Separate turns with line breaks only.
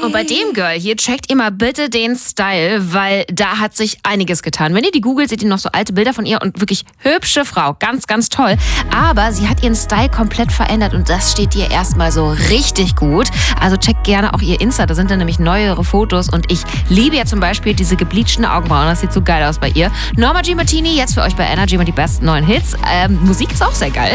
Und bei dem Girl hier checkt ihr mal bitte den Style, weil da hat sich einiges getan. Wenn ihr die googelt, seht ihr noch so alte Bilder von ihr und wirklich hübsche Frau. Ganz, ganz toll. Aber sie hat ihren Style komplett verändert und das steht ihr erstmal so richtig gut. Also checkt gerne auch ihr Insta, da sind dann nämlich neuere Fotos und ich liebe ja zum Beispiel diese gebleachten Augenbrauen. Das sieht so geil aus bei ihr. Norma G. Martini, jetzt für euch bei Energy mit die besten neuen Hits. Musik ist auch sehr geil.